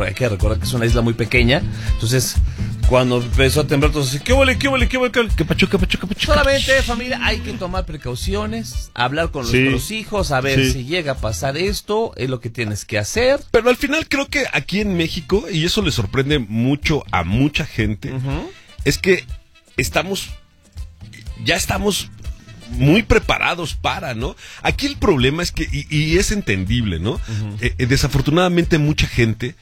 porque hay que recordar que es una isla muy pequeña. Entonces, cuando empezó a temblar, todos así, ¿qué huele? ¿Qué pacho? Solamente, familia, hay que tomar precauciones, hablar con nuestros hijos, a ver si llega a pasar esto, es lo que tienes que hacer. Pero al final creo que aquí en México, y eso le sorprende mucho a mucha gente, es que ya estamos muy preparados para, ¿no? Aquí el problema es que, y es entendible, ¿no? Desafortunadamente mucha gente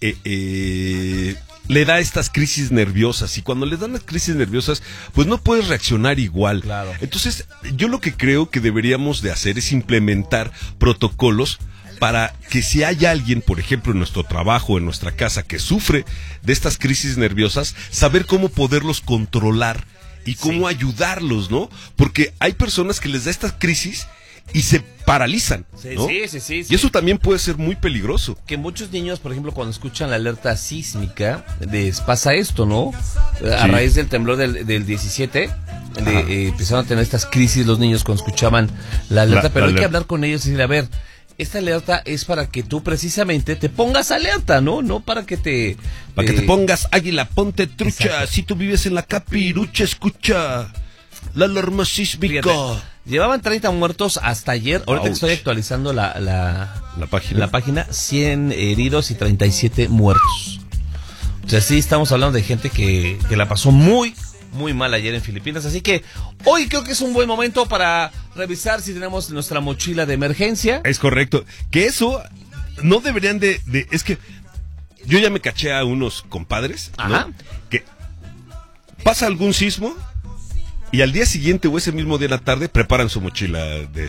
le da estas crisis nerviosas, y cuando le dan las crisis nerviosas, pues no puedes reaccionar igual. Claro. Entonces, yo lo que creo que deberíamos de hacer es implementar protocolos para que si hay alguien, por ejemplo, en nuestro trabajo, en nuestra casa, que sufre de estas crisis nerviosas, saber cómo poderlos controlar y cómo ayudarlos, ¿no? Porque hay personas que les da esta crisis y se paralizan, ¿no? Sí. Y eso también puede ser muy peligroso. Que muchos niños, por ejemplo, cuando escuchan la alerta sísmica, les pasa esto, ¿no? A raíz del temblor del 17, empezaron a tener estas crisis los niños cuando escuchaban la alerta, pero hay que hablar con ellos y decir, a ver, esta alerta es para que tú precisamente te pongas alerta, ¿no? No para que te... Para que te pongas águila, ponte trucha. Exacto. Si tú vives en la capirucha, escucha la alarma sísmica. Fíjate, llevaban 30 muertos hasta ayer. Ahorita que estoy actualizando la página, 100 heridos y 37 muertos. O sea, sí estamos hablando de gente que la pasó muy mal ayer en Filipinas, así que hoy creo que es un buen momento para revisar si tenemos nuestra mochila de emergencia. Es correcto, que eso no deberían de es que yo ya me caché a unos compadres, ¿no? Que pasa algún sismo y al día siguiente o ese mismo día en la tarde preparan su mochila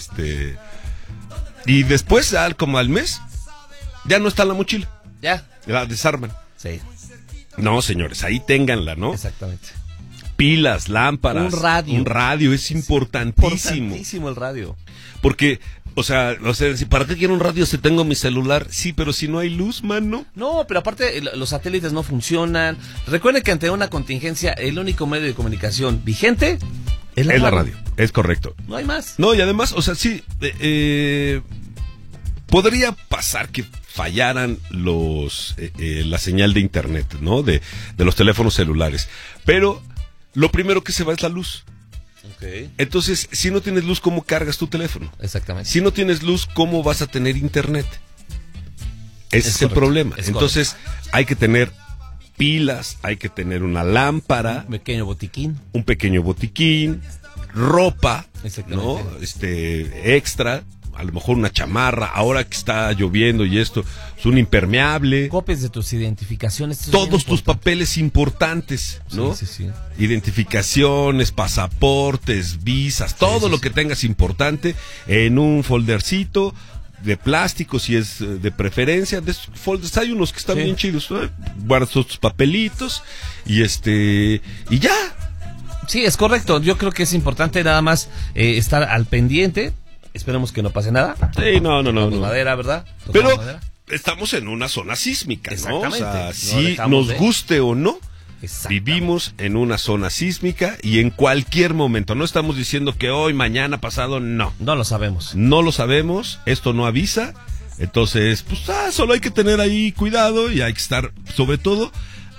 y después, como al mes, ya no está la mochila. Ya. La desarman. Sí. No, señores, ahí ténganla, ¿no? Exactamente. Pilas, lámparas. Un radio es importantísimo. Importantísimo el radio. Porque, o sea, ¿para qué quiero un radio si tengo mi celular? Sí, pero si no hay luz, mano. No, pero aparte los satélites no funcionan. Recuerden que ante una contingencia el único medio de comunicación vigente es la radio. Es correcto. No hay más. No, y además, o sea, sí, podría pasar que fallaran la señal de internet, ¿no? De los teléfonos celulares. Pero lo primero que se va es la luz. Okay. Entonces, si no tienes luz, ¿cómo cargas tu teléfono? Exactamente. Si no tienes luz, ¿cómo vas a tener internet? Ese es el problema. Entonces, hay que tener pilas, hay que tener una lámpara. Un pequeño botiquín. Ropa, ¿no? Extra. A lo mejor una chamarra, ahora que está lloviendo y esto, es un impermeable. Copias de tus identificaciones. Todos tus papeles importantes, ¿no? Sí. Identificaciones, pasaportes, visas, todo lo que tengas importante en un foldercito de plástico, si es de preferencia. De esos folders hay unos que están bien chidos, ¿no? Guardas tus papelitos y y ya. Sí, es correcto. Yo creo que es importante nada más estar al pendiente. Esperemos que no pase nada. Sí, no. Madera, ¿verdad? Pero estamos en una zona sísmica, ¿no? O sea, si nos guste o no, vivimos en una zona sísmica y en cualquier momento. No estamos diciendo que hoy, mañana, pasado, no. No lo sabemos. No lo sabemos, esto no avisa. Entonces, pues solo hay que tener ahí cuidado y hay que estar, sobre todo,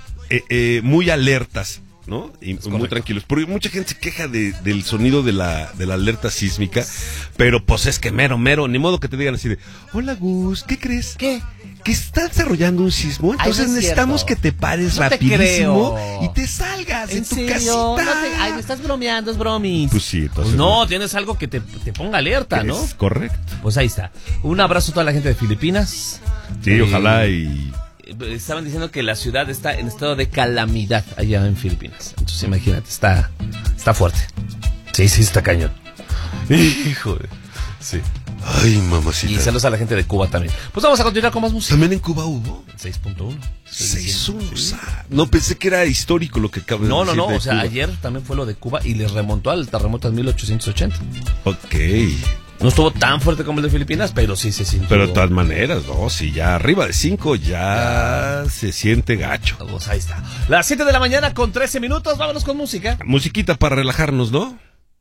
muy alertas, ¿no? Y muy tranquilos. Porque mucha gente se queja del sonido de la alerta sísmica, pero pues es que mero, ni modo que te digan así de, hola Gus, ¿qué crees? ¿Qué? Que está desarrollando un sismo, entonces necesitamos que te pares rapidísimo y te salgas de tu casita. Ay, me estás bromeando, es bromis. Pues sí, entonces. Pues no, tienes algo que te ponga alerta, ¿no? Es correcto. Pues ahí está. Un abrazo a toda la gente de Filipinas. Sí, ojalá y... Estaban diciendo que la ciudad está en estado de calamidad allá en Filipinas. Entonces imagínate, está fuerte. Sí, está cañón. Híjole. Sí. Ay, mamacita. Y saludos a la gente de Cuba también. Pues vamos a continuar con más música. ¿También en Cuba hubo? 6.1. 6.1. Sí. No, pensé que era histórico lo que acabo de decir. No. O sea, ayer también fue lo de Cuba y les remontó al terremoto en 1880. Ok. No estuvo tan fuerte como el de Filipinas, pero sí se sintió. Pero de todas maneras, no, si ya arriba de 5 ya se siente gacho. Pues ahí está. Las 7 de la mañana con 13 minutos, vámonos con música. Musiquita para relajarnos, ¿no?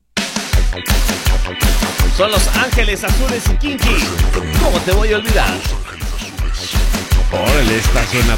Son Los Ángeles Azules y Kinky. ¿Cómo te voy a olvidar? Órale, esta suena